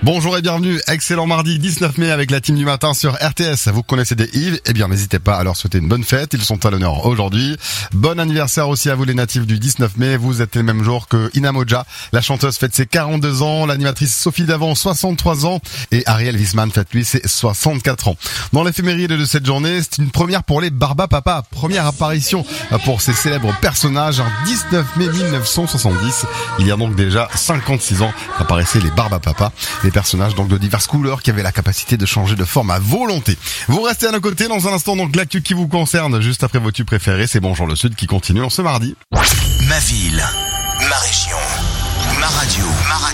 Bonjour et bienvenue, excellent mardi 19 mai avec la team du matin sur RTS. Vous connaissez des Yves? Eh bien n'hésitez pas à leur souhaiter une bonne fête, ils sont à l'honneur aujourd'hui. Bon anniversaire aussi à vous les natifs du 19 mai, vous êtes le même jour que Ina Moja, la chanteuse fête ses 42 ans, l'animatrice Sophie Davant 63 ans et Ariel Wiesman fête lui ses 64 ans. Dans l'éphéméride de cette journée, c'est une première pour les Barbapapa, première apparition pour ces célèbres personnages un 19 mai 1970. Il y a donc déjà 56 ans apparaissaient les Barbapapa. Des personnages donc de diverses couleurs qui avaient la capacité de changer de forme à volonté. Vous restez à nos côtés dans un instant, donc l'actu qui vous concerne juste après vos tubes préférés. C'est Bonjour le Sud qui continue en ce mardi. Ma ville, ma région, ma radio.